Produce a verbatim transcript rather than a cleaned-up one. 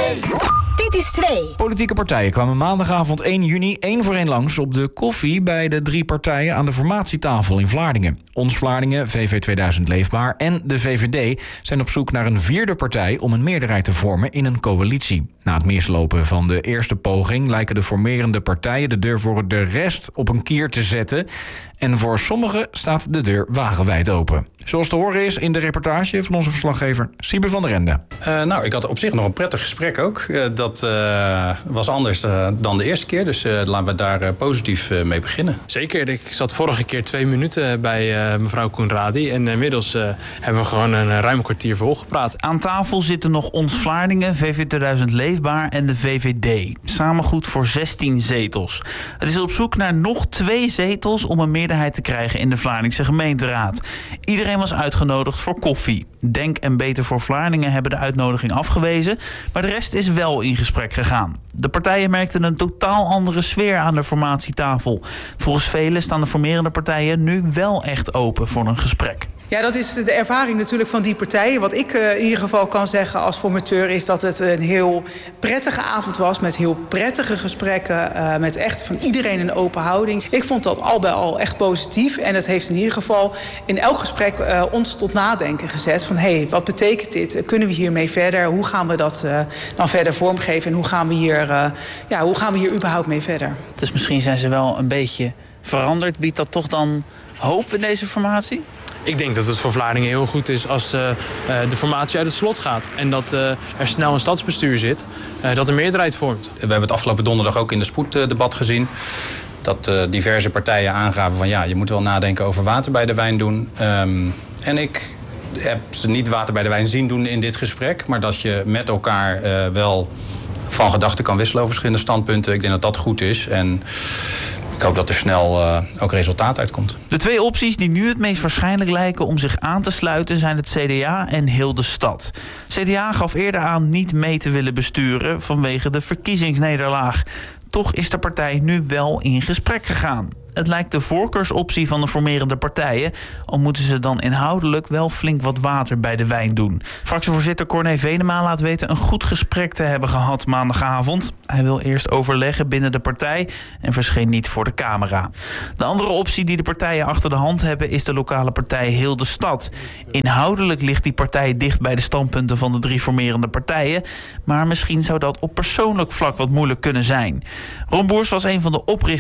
twee. Dit is twee. Politieke partijen kwamen maandagavond één juni één voor één langs op de koffie bij de drie partijen aan de formatietafel in Vlaardingen. Ons Vlaardingen, V V tweeduizend Leefbaar en de V V D zijn op zoek naar een vierde partij om een meerderheid te vormen in een coalitie. Na het mislopen van de eerste poging lijken de formerende partijen de deur voor de rest op een kier te zetten. En voor sommigen staat de deur wagenwijd open. Zoals te horen is in de reportage van onze verslaggever Siebe van der Ende. Uh, nou, ik had op zich nog een prettig gesprek ook. Uh, dat uh, was anders uh, dan de eerste keer. Dus uh, laten we daar uh, positief uh, mee beginnen. Zeker. Ik zat vorige keer twee minuten bij uh, mevrouw Koenradi. En inmiddels uh, hebben we gewoon een ruim kwartier volgepraat. Aan tafel zitten nog Ons Vlaardingen, V V tweeduizend Leefbaar en de V V D. Samen goed voor zestien zetels. Het is op zoek naar nog twee zetels om een meerderheid te krijgen in de Vlaardingse gemeenteraad. Iedereen was uitgenodigd voor koffie. Denk en Beter voor Vlaardingen hebben de uitnodiging afgewezen, maar de rest is wel in gesprek gegaan. De partijen merkten een totaal andere sfeer aan de formatietafel. Volgens velen staan de formerende partijen nu wel echt open voor een gesprek. Ja, dat is de ervaring natuurlijk van die partijen. Wat ik uh, in ieder geval kan zeggen als formateur is dat het een heel prettige avond was. Met heel prettige gesprekken. Uh, met echt van iedereen een open houding. Ik vond dat al bij al echt positief. En het heeft in ieder geval in elk gesprek uh, ons tot nadenken gezet. Van hé, hey, wat betekent dit? Kunnen we hiermee verder? Hoe gaan we dat uh, dan verder vormgeven? En hoe gaan we hier, uh, ja, hoe gaan we hier überhaupt mee verder? Dus misschien zijn ze wel een beetje veranderd. Biedt dat toch dan hoop in deze formatie? Ik denk dat het voor Vlaardingen heel goed is als uh, de formatie uit het slot gaat. En dat uh, er snel een stadsbestuur zit, uh, dat een meerderheid vormt. We hebben het afgelopen donderdag ook in de spoeddebat gezien. Dat uh, diverse partijen aangaven van ja, je moet wel nadenken over water bij de wijn doen. Um, en ik heb ze niet water bij de wijn zien doen in dit gesprek. Maar dat je met elkaar uh, wel van gedachten kan wisselen over verschillende standpunten. Ik denk dat dat goed is. En ik hoop dat er snel uh, ook resultaat uitkomt. De twee opties die nu het meest waarschijnlijk lijken om zich aan te sluiten zijn het C D A en heel de stad. C D A gaf eerder aan niet mee te willen besturen vanwege de verkiezingsnederlaag. Toch is de partij nu wel in gesprek gegaan. Het lijkt de voorkeursoptie van de formerende partijen, al moeten ze dan inhoudelijk wel flink wat water bij de wijn doen. Fractievoorzitter Corné Venema laat weten een goed gesprek te hebben gehad maandagavond. Hij wil eerst overleggen binnen de partij en verscheen niet voor de camera. De andere optie die de partijen achter de hand hebben is de lokale partij Heel de Stad. Inhoudelijk ligt die partij dicht bij de standpunten van de drie formerende partijen, maar misschien zou dat op persoonlijk vlak wat moeilijk kunnen zijn. Ron Boers was een van de oprichters